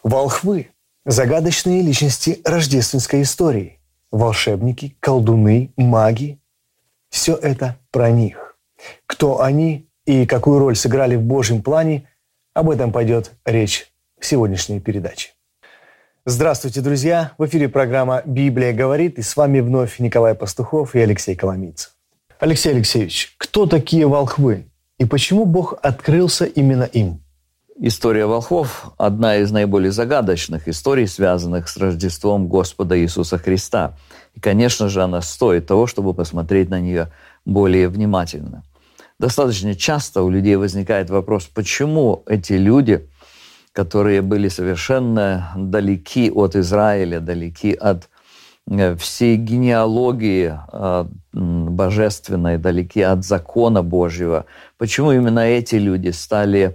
Волхвы – загадочные личности рождественской истории. Волшебники, колдуны, маги – все это про них. Кто они и какую роль сыграли в Божьем плане – об этом пойдет речь в сегодняшней передаче. Здравствуйте, друзья! В эфире программа «Библия говорит», и с вами вновь Николай Пастухов и Алексей Коломийцев. Алексей Алексеевич, кто такие волхвы и почему Бог открылся именно им? История волхвов – одна из наиболее загадочных историй, связанных с Рождеством Господа Иисуса Христа. И, конечно же, она стоит того, чтобы посмотреть на нее более внимательно. Достаточно часто у людей возникает вопрос, почему эти люди, которые были совершенно далеки от Израиля, далеки от всей генеалогии божественной, далеки от закона Божьего, почему именно эти люди стали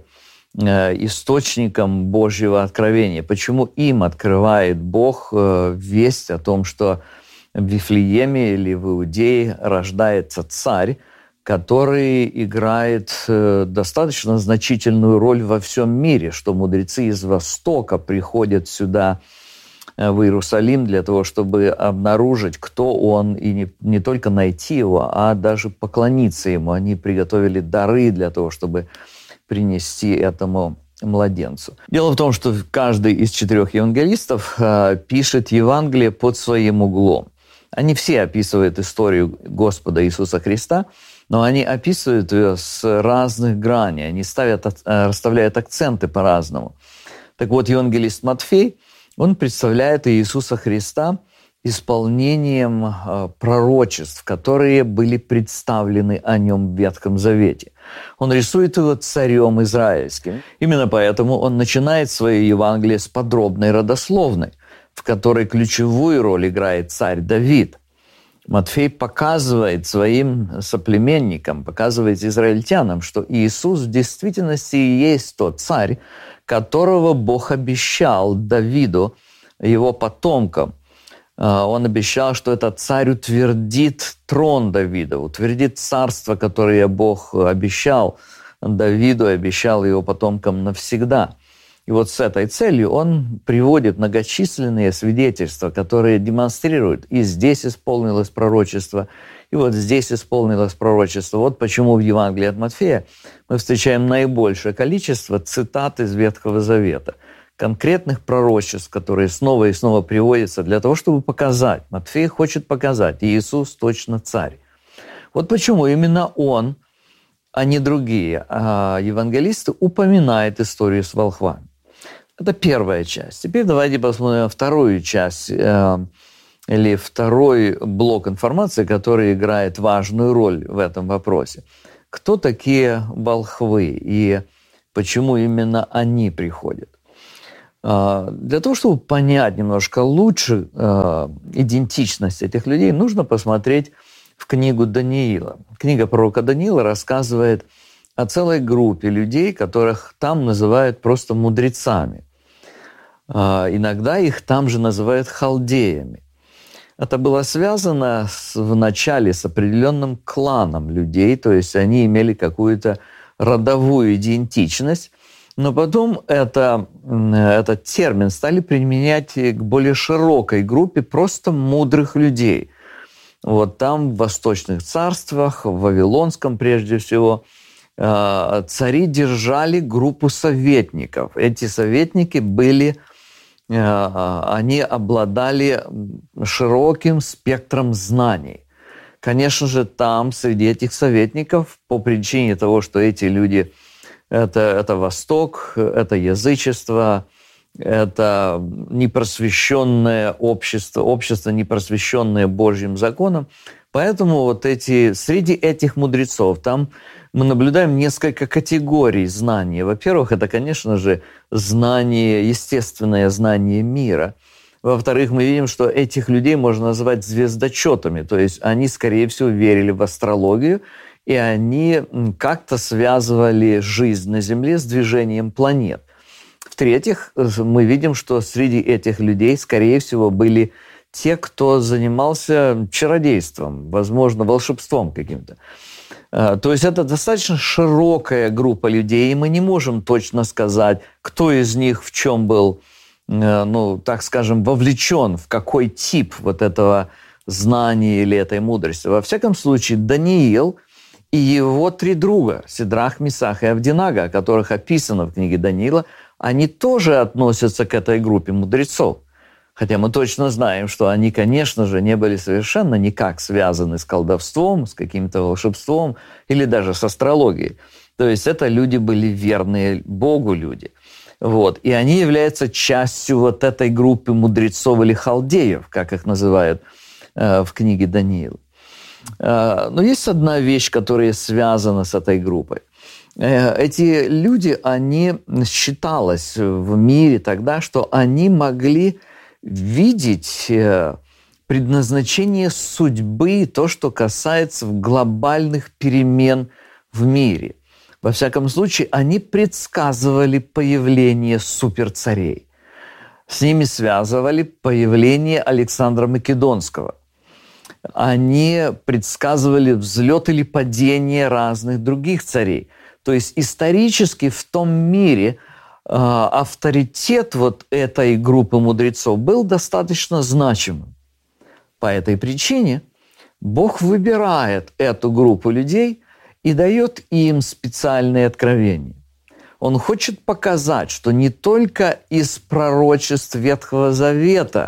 источником Божьего откровения, почему им открывает Бог весть о том, что в Вифлееме или в Иудее рождается царь, который играет достаточно значительную роль во всем мире, что мудрецы из Востока приходят сюда, в Иерусалим, для того, чтобы обнаружить, кто он, и не только найти его, а даже поклониться ему. Они приготовили дары для того, чтобы принести этому младенцу. Дело в том, что каждый из 4 евангелистов пишет Евангелие под своим углом. Они все описывают историю Господа Иисуса Христа, но они описывают ее с разных граней, они расставляют акценты по-разному. Так вот, евангелист Матфей, он представляет Иисуса Христа исполнением пророчеств, которые были представлены о нем в Ветхом Завете. Он рисует его царем израильским. Именно поэтому он начинает свое Евангелие с подробной родословной, в которой ключевую роль играет царь Давид. Матфей показывает своим соплеменникам, показывает израильтянам, что Иисус в действительности и есть тот царь, которого Бог обещал Давиду, его потомкам. Он обещал, что этот царь утвердит трон Давида, утвердит царство, которое Бог обещал Давиду, обещал его потомкам навсегда. И вот с этой целью он приводит многочисленные свидетельства, которые демонстрируют, и здесь исполнилось пророчество, и вот здесь исполнилось пророчество. Вот почему в Евангелии от Матфея мы встречаем наибольшее количество цитат из Ветхого Завета, конкретных пророчеств, которые снова и снова приводятся для того, чтобы показать. Матфей хочет показать, Иисус точно царь. Вот почему именно он, а не другие евангелисты, упоминают историю с волхвами. Это первая часть. Теперь давайте посмотрим вторую часть, или второй блок информации, который играет важную роль в этом вопросе. Кто такие волхвы и почему именно они приходят? Для того, чтобы понять немножко лучше идентичность этих людей, нужно посмотреть в книгу Даниила. Книга пророка Даниила рассказывает о целой группе людей, которых там называют просто мудрецами. Иногда их там же называют халдеями. Это было связано вначале с определенным кланом людей, то есть они имели какую-то родовую идентичность, но потом этот термин стали применять к более широкой группе просто мудрых людей. Вот там, в восточных царствах, в Вавилонском прежде всего, цари держали группу советников. Эти советники они обладали широким спектром знаний. Конечно же, там, среди этих советников, по причине того, что эти люди – это Восток, это язычество, это непросвещенное общество, общество, непросвещенное Божьим законом. Поэтому среди этих мудрецов там мы наблюдаем несколько категорий знаний. Во-первых, это, конечно же, естественное знание мира. Во-вторых, мы видим, что этих людей можно назвать звездочетами, то есть они, скорее всего, верили в астрологию, и они как-то связывали жизнь на Земле с движением планет. В-третьих, мы видим, что среди этих людей, скорее всего, были те, кто занимался чародейством, возможно, волшебством каким-то. То есть это достаточно широкая группа людей, и мы не можем точно сказать, кто из них в чем был так скажем, вовлечен в какой тип вот этого знания или этой мудрости. Во всяком случае, Даниил и его 3 друга, Сидрах, Месах и Авдинага, о которых описано в книге Даниила, они тоже относятся к этой группе мудрецов. Хотя мы точно знаем, что они, конечно же, не были совершенно никак связаны с колдовством, с каким-то волшебством или даже с астрологией. То есть это люди были верные Богу люди. Вот. И они являются частью вот этой группы мудрецов или халдеев, как их называют в книге Даниила. Но есть одна вещь, которая связана с этой группой. Эти люди, они считалось в мире тогда, что они могли видеть предназначение судьбы, то, что касается глобальных перемен в мире. Во всяком случае, они предсказывали появление суперцарей. С ними связывали появление Александра Македонского. Они предсказывали взлет или падение разных других царей. То есть исторически в том мире авторитет вот этой группы мудрецов был достаточно значимым. По этой причине Бог выбирает эту группу людей и дает им специальные откровения. Он хочет показать, что не только из пророчеств Ветхого Завета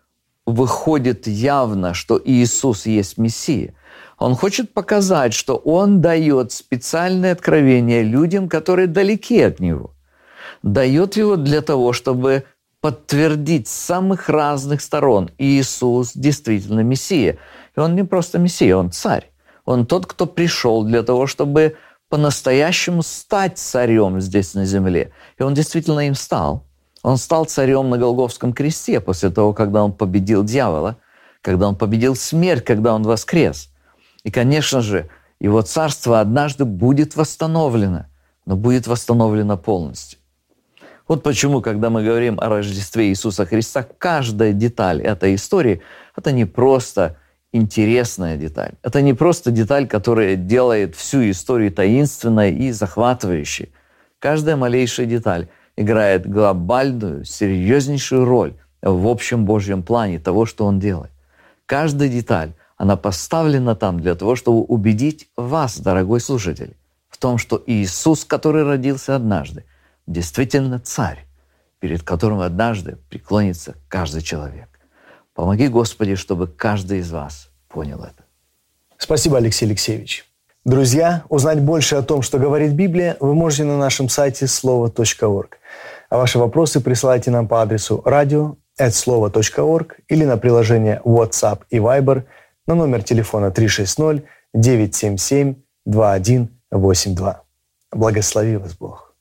выходит явно, что Иисус есть Мессия. Он хочет показать, что Он дает специальное откровение людям, которые далеки от Него. Дает его для того, чтобы подтвердить с самых разных сторон: Иисус действительно Мессия. И Он не просто Мессия, Он царь. Он тот, кто пришел для того, чтобы по-настоящему стать царем здесь на земле. И Он действительно им стал. Он стал царем на Голгофском кресте после того, когда Он победил дьявола, когда Он победил смерть, когда Он воскрес. И, конечно же, Его царство однажды будет восстановлено, но будет восстановлено полностью. Вот почему, когда мы говорим о Рождестве Иисуса Христа, каждая деталь этой истории – это не просто интересная деталь. Это не просто деталь, которая делает всю историю таинственной и захватывающей. Каждая малейшая деталь играет глобальную, серьезнейшую роль в общем Божьем плане того, что Он делает. Каждая деталь, она поставлена там для того, чтобы убедить вас, дорогой слушатель, в том, что Иисус, который родился однажды, действительно царь, перед которым однажды преклонится каждый человек. Помоги, Господи, чтобы каждый из вас понял это. Спасибо, Алексей Алексеевич. Друзья, узнать больше о том, что говорит Библия, вы можете на нашем сайте слово.орг. А ваши вопросы присылайте нам по адресу radio@slovo.org или на приложение WhatsApp и Viber на номер телефона 360-977-2182. Благослови вас Бог.